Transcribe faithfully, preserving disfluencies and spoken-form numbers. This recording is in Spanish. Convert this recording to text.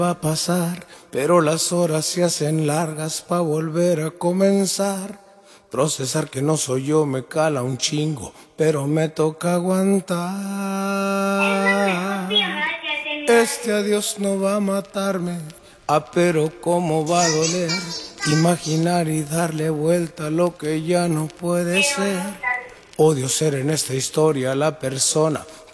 va a pasar, pero las horas se hacen largas pa' volver a comenzar. Procesar que no soy yo me cala un chingo, pero me toca aguantar. Este adiós no va a matarme, ah, pero cómo va a doler. Imaginar y darle vuelta a lo que ya no puede ser. Odio ser en esta historia la persona